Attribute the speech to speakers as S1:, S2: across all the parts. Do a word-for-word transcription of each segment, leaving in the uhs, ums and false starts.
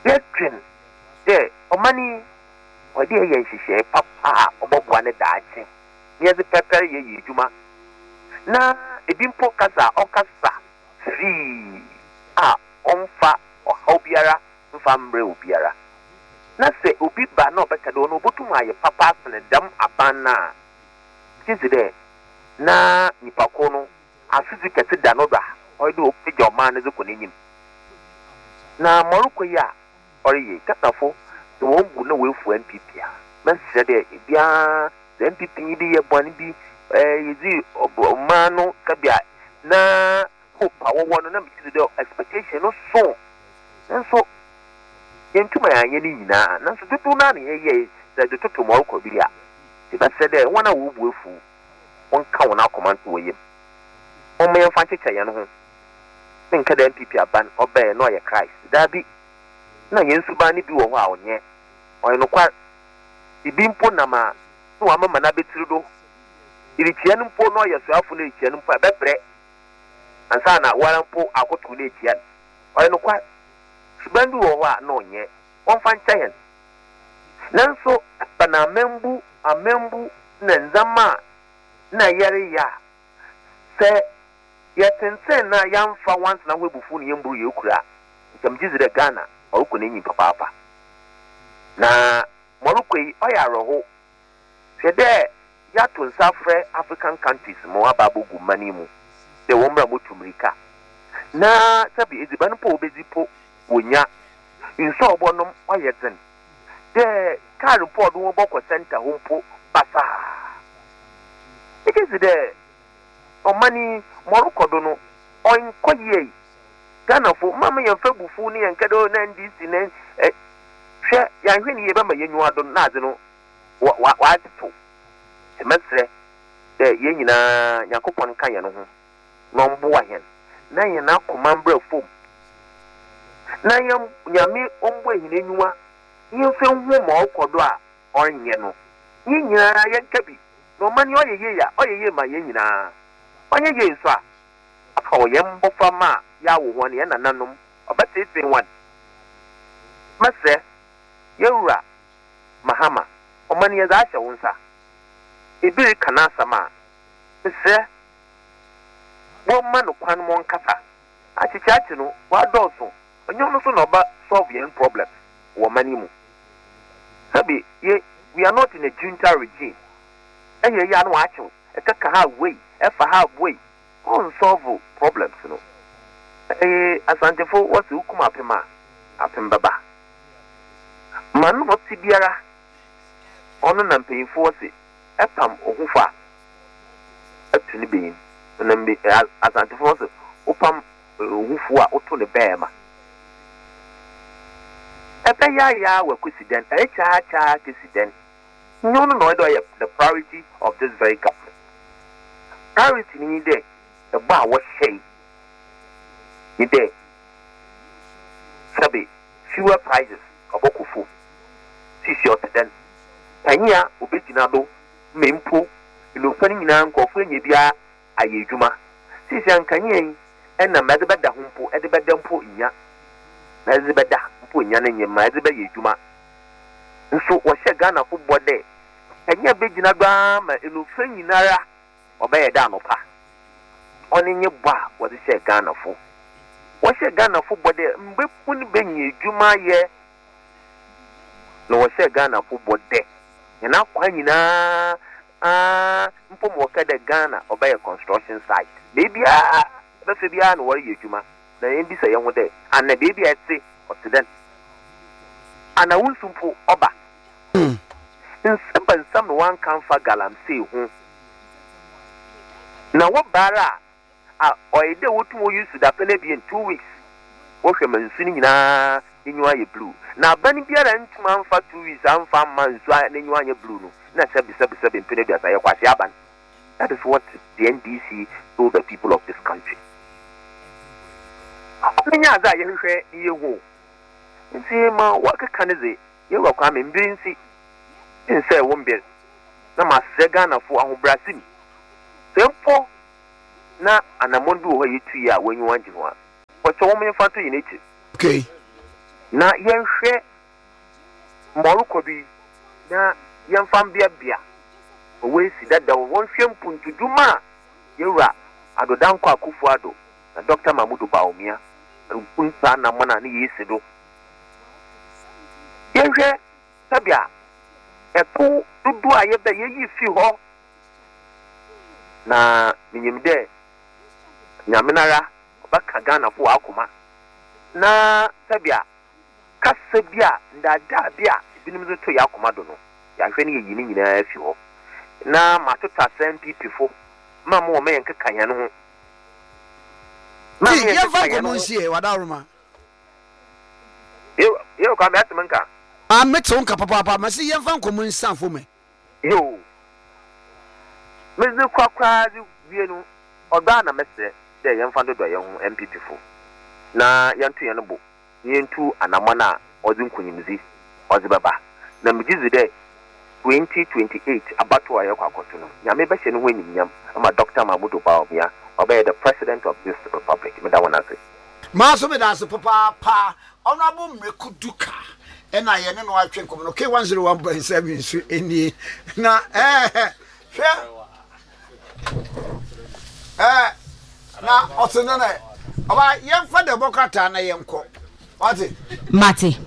S1: yetwen de omani odi ye nhihye papa obobwa ne daache ne ze pepper ye yeduma na ebimpo kasa okasa fi a onfa obiara mfa mbre obiara na se obi ba na obekado no obotum aye papa sene dam aban na kizide na nipako no asuzi kete da no da oide opeja oman ne zeko nenyim na moruko ya oriye katafo to wongu na wefu N P P a mense de bia N P P ni ye boni bi eh yizi omano kabia na hope awo no na kizide expectation no so nso yentuma ya nye ni nyina na nso tutu na ne ye ze de tutu moruko bi a ti ba se de wona wo bu efu won ka wona command wo yem o me yemfa checha ye no ho nka da N P P aban obe no ye Christ da bi na yensu ba ni bi wo ho a onye oye no kwa ibimpo na ma no amama na betirudo iri tia no mpo no ye so afu na tia no mpo abebre ansa na warampo akoto na tia oye no kwa subandu wo ho a no onye wonfa ncha yen nanso bana membu amembu na nzama na yare ya se yetensen na yamfa once na hwebufu ne yemburu yekura ntamjizire Ghana oruko nenyi papa papa na moruko yi oyaro hwede ya to nsafre African countries mo ababogu mani mu de wombra mutumrika na sabi eziban po obezipo wonya nso obonom oyeden de car report wo boko center hompo basa ikizide omani moruko do no on koye Ghana fo mama yemfa bufu ni yenkado na N D C na eh hwe yanhwe ni yeba ma yenyu ado na ade no wa wa ato semestre de yenyina yakopon kan ye no ho no mbo ahen na ye na komambra fom na yam nyame ombo ahin enwua yemfa hu ma okodo a onye no yenyina yenkabi no mani oyeye ya oyeye ma yenyina onye ye so a afa oyembo fama ya wo won ye nananum obetete wan mase yewura mahama omani ye za ahye wonsa ebiri kana sama se bo manu kwan mo nkasa achichi achi no wa doso onyo no so no ba solve yen problem wo mani mu sabi ye we are not in a junta regime eye ya no achi ekaka ha way efa ha way on solve problems no eh asantefo wasi hukuma apema apembaba manu hoti biara ono na mpeyifo wasi epam ohufa atuni beyin na mbe asantefo wasi upam ohufu a oto ne bema ebe ya ya wa kwesiden e cha cha kwesiden nyono no do the priority of this very government priority ni de e ba wo shey ide sabi fewer prices obokufu sisi oteden tanya obegina do mempo ilofani nyina nkofo enye bia ayedwuma sisi ankanye enna medebeda hompo edebeda mpo nya medebeda mpo nya na nyema edebeda yedwuma nso wo hye Ghana fo bode tanya begina do ma ilofani nyinara obaye da anopa oni nye bwa wo de hye Ghana fo wo hye Ghana fo bode mbepu ni benye edwuma ye no wo hye Ghana fo bode yana kwa nyina ah mpo mo ka de Ghana obaye construction site baby ah be fe bia no wo ye edwuma na yen bi se ye ho de ana baby ate otiden ana wunsumpo oba mm nsamba nsam no wan kan fa galamsey ho na wo bara a oide wotu wo use da pele bi in two weeks wo hwe mansuni nyina enyu aye blue na bani biara ntuma amfa two weeks amfa mansu enyu aye blue no na sabi sabi sabi pele bi asaye kwasi aban. That is what the N D C told the people of this country. Nya za ye hwe ye ho nti ma wakaka ne ze ye wakwa me mbinsi nse wo mbel na masre Ghana fo ahobrasimi sempo na anamondu ho yitu ya wanyu wanji ho a wacho wo menfa to yinechi.
S2: Okay.
S1: na yenhwe morukọ bi na yemfam bia bia owe si dada won hwe mpuntuduma yewura adodanko akufo ado na Doctor Mamudu Bawumia mpunta na mana ne yesido yenhwe sabia epo dudu ayebe yeyi fi ho na minyimde nyamenara baka Ghana fo akoma na sabia kasa bia ndada bia binim zo to yakoma do no ya hwe ne yeyi ni nyina fi ho na matota N P P fo mama o me nkeka yan ho
S2: ma me yefa ko monsie wadaruma
S1: yo yo ka me atmenka
S2: a meto nka papa papa ma si yefa ko monsan fo me
S1: yo mezi kwakwa di bienu oda na mese de yemfa do do ye ho N P P fo na yantu ye no bo yentu anamana odi nkunyimzi odi baba na mjizi de twenty twenty-eight abato ayo kwa kotuno nyame be hye no hwenyim nyam ama Doctor Mamudu Bawumia obey the president of this republic me da wona say
S2: ma so me da so papa pa honorable Mekuduka ena ye ne no atwe nkom no K one oh one point seven so eni na eh hwe eh na otene na oba yemfa democrat na yenko what
S3: mate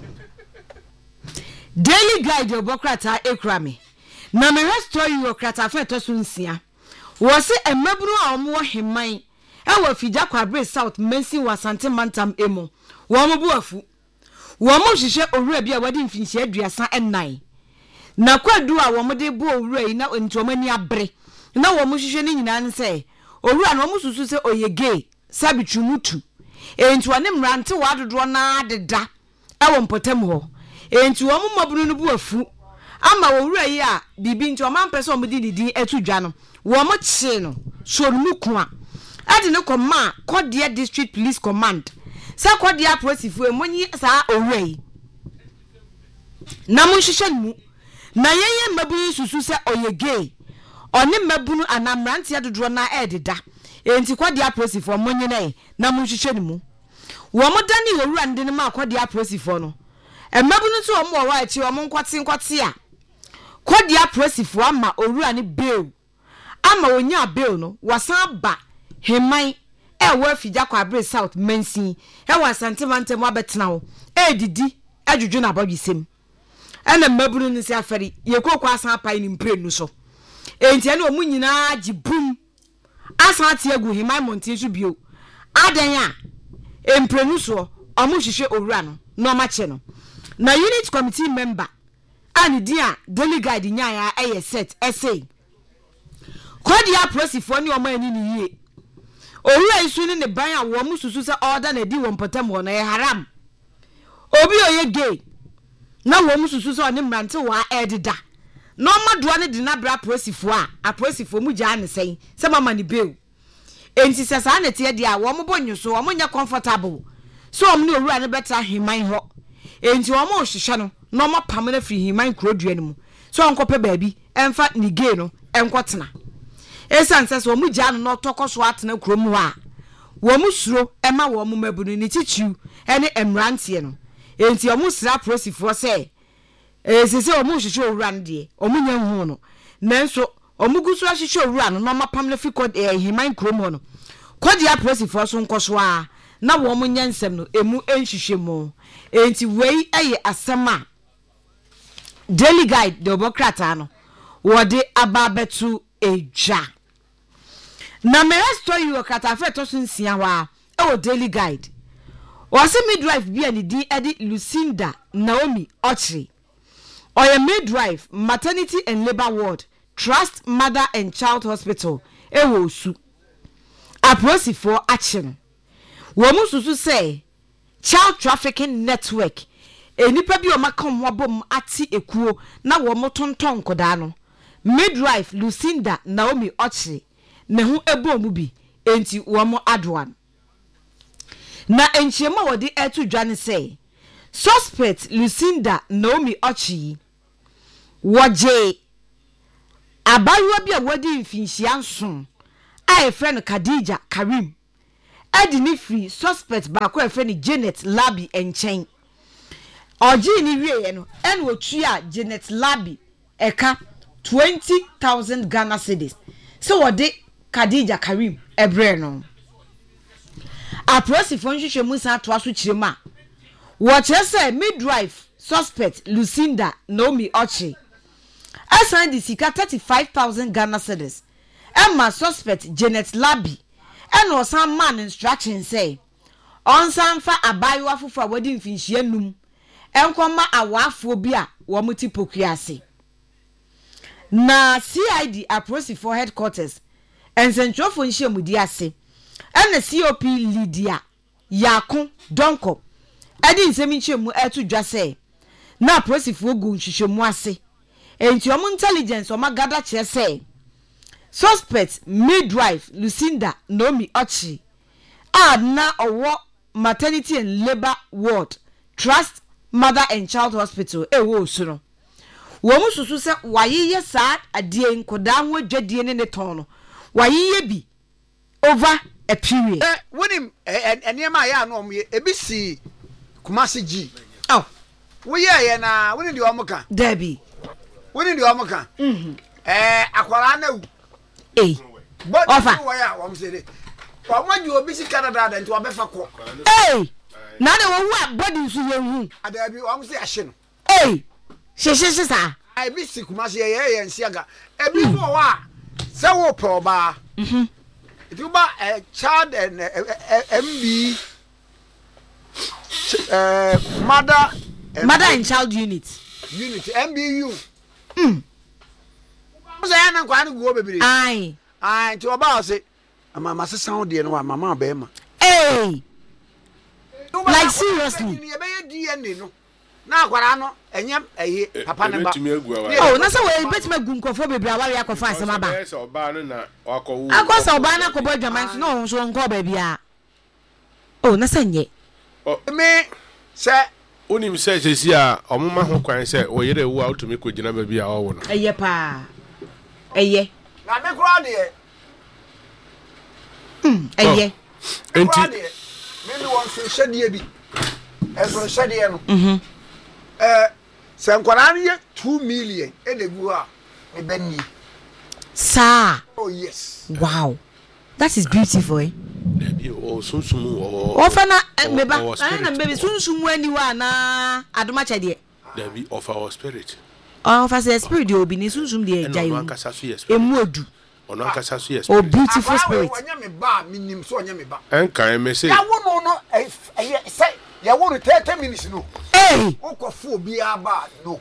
S3: Daily Guide Obokrata Ekrami. Na me story Okrata fe to so nsia. Wo se emaburu a omo heman e wa fija kwabre South Mensi Wasante Mantam emo. Wo mo bu afu. Wo mo hihye owura bi a wadi mfinhye aduasa ennan. Na kwadu a wo mo de bu owura yi na ntwomani abre. Na wo mo hihye ni nyina nse. Owura na wo mo susu se oyege sabitumutu. Enti ne mrante wadodo na adeda. E wo mpotem ho. Enti wo mo mabunu no bu afu ama wo wura yi a bibi nti o man pese o mo di didi etu dwa no wo mo kye no so mu ku a ade ne koma Kodia District Police Command sa Kodia Prosifu e monyi sa owura yi na mo hihye mu na yeye mabunu susu se oyege oni mabunu anamrante adodo na ededa enti Kodia Prosifu monyi na na mo hihye mu wo mo dani wo wura ndene ma Kodia Prosifu no emabunu to omo wa achi omo nkwati nkwati a Kodia Prosifu ama owura ne bail ama onya bail no wasan ba heman e wa fija kwabre South Mensi e wa santimantem abetena ho e didi adwudwu na abodwisem ena mabunu ni se aferi ye kokwa asan apai ni mprenu so enti ene omu nyina gibum asan ate agu heman montin so bio adan a emprenu so omu hihye owura no no ma che no na unit committee member ani dia Daily Guide nyaya eye set essay Kodia Prosifu ni omo ani ni yie owura isu ni ne ban a wo mususu se order na di wo mpotam wo na ye haram obi oye gay na wo mususu se oni mrante wa edida no madoa ne di na bra Prosifu a a Prosifu mu gya ne sen se mama ni bew enti se sa na tie dia wo mo bonyoso wo mo nya comfortable so om ni owura ne beta heman ho enti wo mo hihye no no ma pam na firi himan krodua ne mu so onkope baabi emfa ni gay no enkotena esan se so mu gya no no tokoso atena krom ho a wo mu suro ema wo mu mabunu ni chichiu ene emrante no enti wo mu sra Prosifu se esese wo mu hihye owura no de wo mu nya hu no nanso wo mu gusu ahihye owura no no ma pam na fi kod himan krom ho no Kodia Prosifu so nkoso a na wo mu nya nsem no emu enhihye mu enti wei aye asema Daily Guide de Obokrata no wode ababetu eja na me story Okata fe to sunsia wa e wo Daily Guide wase midwife bia ni din edi Lucinda Naomi Ochri oye midwife maternity and labor ward Trust Mother and Child Hospital e wo su Prosifu achi no wo mususu say child trafficking network enipa bi o makam wabom ati ekuo na wo motonton koda no midwife Lucinda Naomi Ochri ne hu ebo mu bi enti wo mo adoan na enchiema wodi etu dwane say suspect Lucinda Naomi Ochri woje abayo bi a wodi mfinhia nson a e friend Khadija Karim edi ni free suspect ba ko e friend Janet Labi enchen oji ni wie no en wotua Janet Labi eka twenty thousand Ghana cedis so wode Khadija Karim ebre no aprosifo nhwehwe mu san to aso kirema wo kire say midwife suspect Lucinda Naomi Ochi asan di sika thirty-five thousand Ghana cedis Emma suspect Janet Labi and was some man instruction say on some fa abayo afufu awadi mfinhia num enkoma awafo bi a wo muti pokuase na C I D approach for headquarters and central for nhia mudi ase and the C O P Lydia Yakon Donko edi nsemi nchemu etu dwa say na approach for gu nhwehwemu ase enti omo intelligence o magada kire say suspect midwife Lucinda Naomi Ochi ad na owo maternity and labor ward Trust Mother and Child Hospital e wo suro wo mususu se wayiye sad adie nkoda ho adwadie ne ne ton no wayiye bi over a period
S2: eh wonim enema ya no omo ebi si Kumasi G
S3: oh
S2: wo ye ye na wonim di omoka
S3: Debbie
S2: wonim di omoka mhm eh akwara na wu
S3: eh
S2: ofa wo ya wo msede wo maju obi si Canada da nti wo befa ko
S3: eh na de wo wu body nsu ye hu
S2: adabi wo mse ahye no
S3: eh sheshe sa
S2: ai bi si Kumasi ye ye nsiaga ebi so wa se wo pro ba mhm it will be a child and M B uh, mother
S3: and mother and child unit
S2: unit M B U
S3: mm
S2: so ya na kwa go bebere
S3: ai
S2: ai to ba say mama se sound de no mama be ma
S3: eh like seriously
S2: ni e be D N A no na akwara no enyem eye papa ne ba
S3: oh na so we betima gu nkofo bebere awa ya kofa asema ba
S4: so ba no na akowu
S3: akosa oba na kobo adwaman so no so nko ba bia oh na sanye
S2: me se
S4: onim se sesi a omuma ho kwan se oyere wu a otumi ko gina ba bia owo no
S3: eye pa eye
S2: na me kura de
S3: mm eye
S2: enti me no won so hwede bi eso hwede no
S3: mhm
S2: eh se nkwara no ye two million e de gu a me bani
S3: sir
S2: oh yes
S3: wow that is beautiful eh
S4: Debbie o sunsumu o
S3: ofa na meba na baby sunsumu ani wa na adoma chede
S4: Debbie of our spirit
S3: ofa say spirit de obi ni sunsum de ejai emu odu
S4: ono akasa so yes
S3: oh beautiful spirit
S2: onya me ba minim so onya me ba
S4: enkan me say
S2: ya wo no no eh say ya wo thirty minutes no
S3: eh
S2: ukofo bi aba no